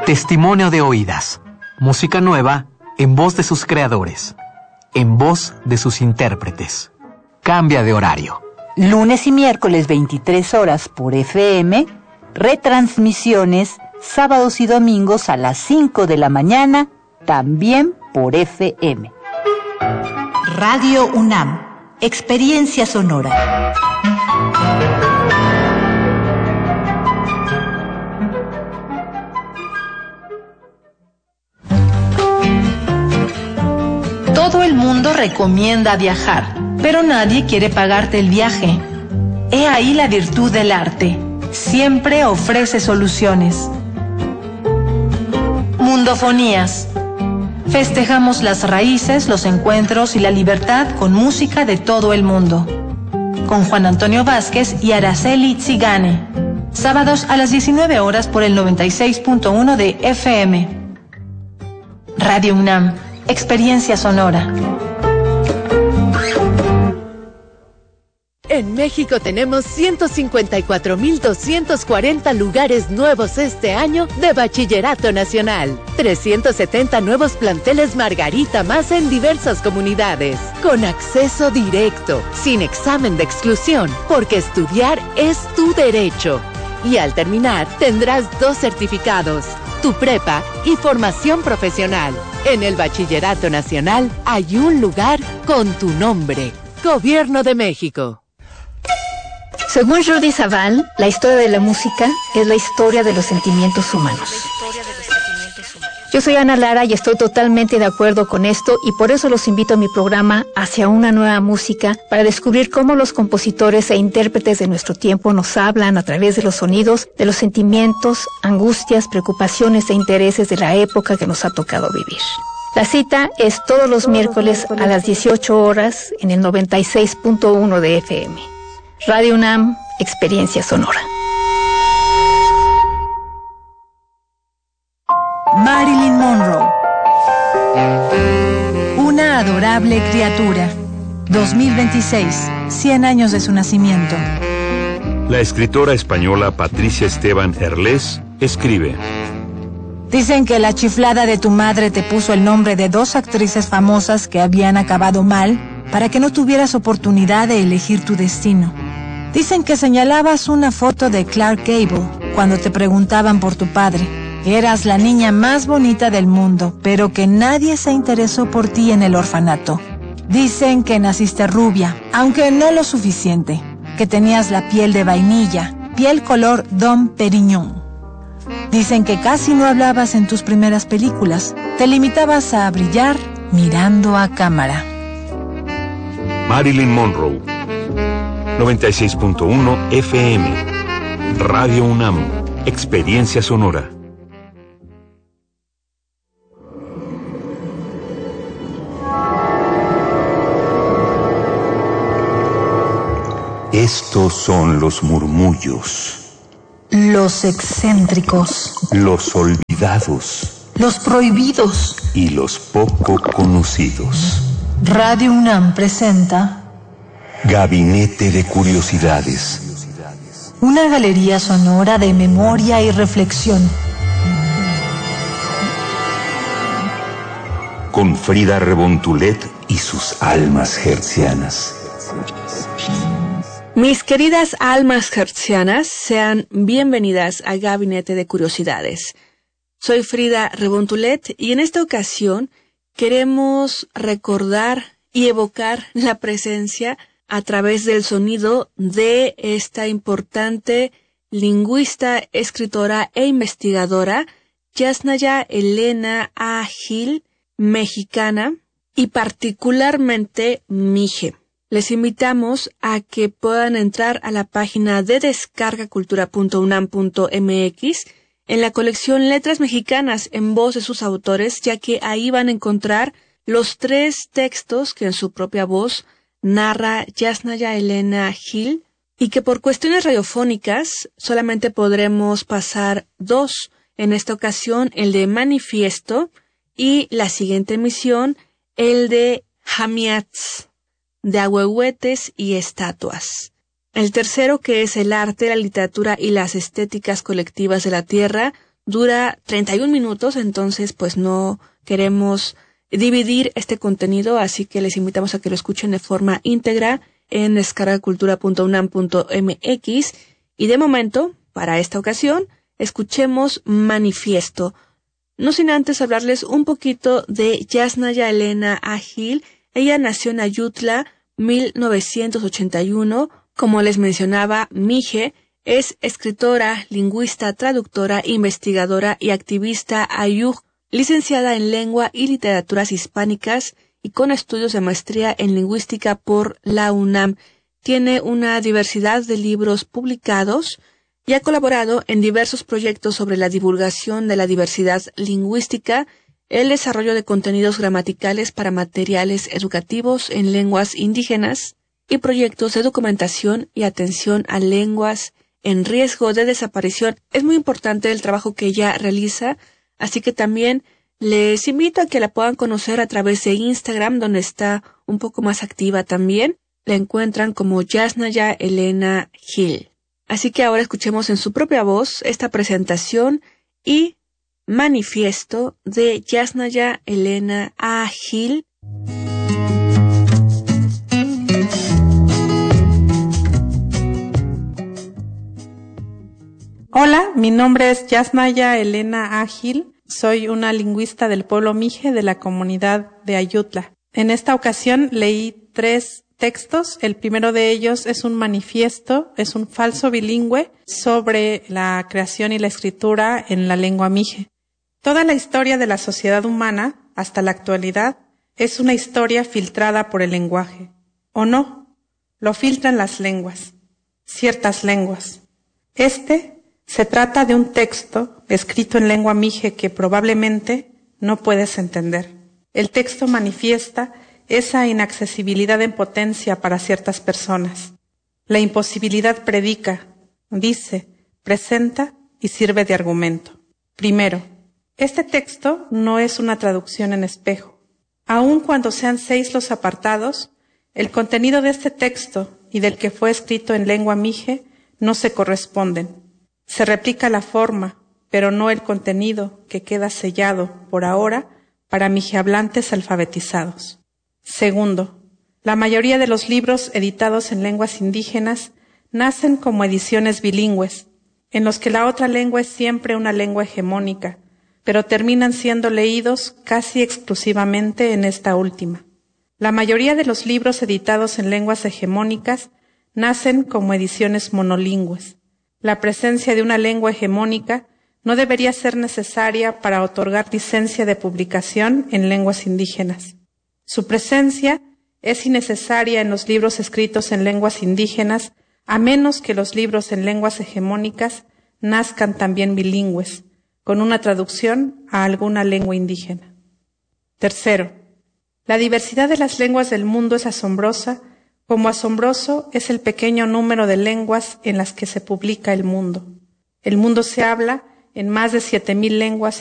Testimonio de oídas. Música nueva en voz de sus creadores, en voz de sus intérpretes. Cambia de horario. Lunes y miércoles 23 horas por FM, retransmisiones sábados y domingos a las 5 de la mañana, también por FM. Radio UNAM, experiencia sonora. Todo el mundo recomienda viajar, pero nadie quiere pagarte el viaje. He ahí la virtud del arte. Siempre ofrece soluciones. Mundofonías. Festejamos las raíces, los encuentros y la libertad con música de todo el mundo. Con Juan Antonio Vázquez y Araceli Zigane. Sábados a las 19 horas por el 96.1 de FM. Radio UNAM. Experiencia sonora. En México tenemos 154,240 lugares nuevos este año de Bachillerato Nacional. 370 nuevos planteles Margarita más en diversas comunidades. Con acceso directo, sin examen de exclusión, porque estudiar es tu derecho. Y al terminar, tendrás 2 certificados, tu prepa y formación profesional. En el Bachillerato Nacional hay un lugar con tu nombre. Gobierno de México. Según Jordi Savall, la historia de la música es la historia de los sentimientos humanos. Yo soy Ana Lara y estoy totalmente de acuerdo con esto y por eso los invito a mi programa Hacia una nueva música para descubrir cómo los compositores e intérpretes de nuestro tiempo nos hablan a través de los sonidos, de los sentimientos, angustias, preocupaciones e intereses de la época que nos ha tocado vivir. La cita es todos los miércoles a las 18 horas en el 96.1 de FM. Radio UNAM, experiencia sonora. Marilyn Monroe. Una adorable criatura. 2026, 100 años de su nacimiento. La escritora española Patricia Esteban Herlés escribe: Dicen que la chiflada de tu madre te puso el nombre de 2 actrices famosas que habían acabado mal para que no tuvieras oportunidad de elegir tu destino. Dicen que señalabas una foto de Clark Gable cuando te preguntaban por tu padre. Eras la niña más bonita del mundo, pero que nadie se interesó por ti en el orfanato. Dicen que naciste rubia, aunque no lo suficiente, que tenías la piel de vainilla, piel color Dom Perignon. Dicen que casi no hablabas en tus primeras películas, te limitabas a brillar mirando a cámara. Marilyn Monroe, 96.1 FM, Radio UNAM, experiencia sonora. Estos son los murmullos, Los excéntricos, los olvidados los prohibidos. y los poco conocidos. Radio UNAM presenta Gabinete de Curiosidades. una galería sonora de memoria y reflexión. Con Frida Rebontulet y sus almas hertzianas. Mis queridas almas hertzianas, sean bienvenidas a Gabinete de Curiosidades. Soy Frida Rebontulet y en esta ocasión queremos recordar y evocar la presencia a través del sonido de esta importante lingüista, escritora e investigadora, Yasnaya Elena A. Gil, mexicana y particularmente mije. Les invitamos a que puedan entrar a la página de descargacultura.unam.mx en la colección Letras Mexicanas en voz de sus autores, ya que ahí van a encontrar los 3 textos que en su propia voz narra Yasnaya Elena Gil y que por cuestiones radiofónicas solamente podremos pasar 2. En esta ocasión, el de Manifiesto y la siguiente emisión, el de Jamiats, de ahuehuetes y estatuas. El tercero, que es el arte, la literatura y las estéticas colectivas de la tierra, dura 31 minutos, entonces pues no queremos dividir este contenido, así que les invitamos a que lo escuchen de forma íntegra en descargacultura.unam.mx. Y de momento, para esta ocasión, escuchemos Manifiesto. No sin antes hablarles un poquito de Yasnaya Elena Agil. Ella nació en Ayutla, 1981. Como les mencionaba, Mije es escritora, lingüista, traductora, investigadora y activista ayuj, licenciada en Lengua y Literaturas Hispánicas y con estudios de maestría en Lingüística por la UNAM. Tiene una diversidad de libros publicados y ha colaborado en diversos proyectos sobre la divulgación de la diversidad lingüística, el desarrollo de contenidos gramaticales para materiales educativos en lenguas indígenas y proyectos de documentación y atención a lenguas en riesgo de desaparición. Es muy importante el trabajo que ella realiza, así que también les invito a que la puedan conocer a través de Instagram, donde está un poco más activa también. La encuentran como Yasnaya Elena Gil. Así que ahora escuchemos en su propia voz esta presentación y Manifiesto de Yasnaya Elena Agil. Hola, mi nombre es Yasnaya Elena Agil. Soy una lingüista del pueblo Mije de la comunidad de Ayutla. En esta ocasión leí 3 textos. El primero de ellos es un manifiesto, es un falso bilingüe sobre la creación y la escritura en la lengua Mije. Toda la historia de la sociedad humana, hasta la actualidad, es una historia filtrada por el lenguaje. ¿O no? Lo filtran las lenguas, ciertas lenguas. Se trata de un texto escrito en lengua Mije que probablemente no puedes entender. El texto manifiesta esa inaccesibilidad en potencia para ciertas personas. La imposibilidad predica, dice, presenta y sirve de argumento. Primero, este texto no es una traducción en espejo. Aun cuando sean 6 los apartados, el contenido de este texto y del que fue escrito en lengua Mije no se corresponden. Se replica la forma, pero no el contenido, que queda sellado, por ahora, para mijehablantes alfabetizados. Segundo, la mayoría de los libros editados en lenguas indígenas nacen como ediciones bilingües, en los que la otra lengua es siempre una lengua hegemónica, pero terminan siendo leídos casi exclusivamente en esta última. La mayoría de los libros editados en lenguas hegemónicas nacen como ediciones monolingües. La presencia de una lengua hegemónica no debería ser necesaria para otorgar licencia de publicación en lenguas indígenas. Su presencia es innecesaria en los libros escritos en lenguas indígenas, a menos que los libros en lenguas hegemónicas nazcan también bilingües, con una traducción a alguna lengua indígena. Tercero, la diversidad de las lenguas del mundo es asombrosa, como asombroso es el pequeño número de lenguas en las que se publica el mundo. El mundo se habla en más de 7,000 lenguas